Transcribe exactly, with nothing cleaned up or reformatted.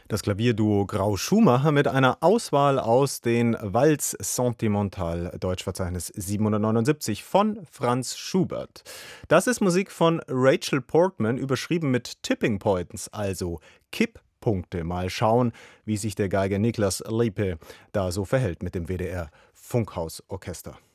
Das Klavierduo Grau-Schumacher mit einer Auswahl aus den Valses Sentimentales, Deutschverzeichnis siebenhundertneunundsiebzig von Franz Schubert. Das ist Musik von Rachel Portman, überschrieben mit Tipping Points, also Kipppunkte. Mal schauen, wie sich der Geiger Niklas Lippe da so verhält mit dem W D R Funkhausorchester.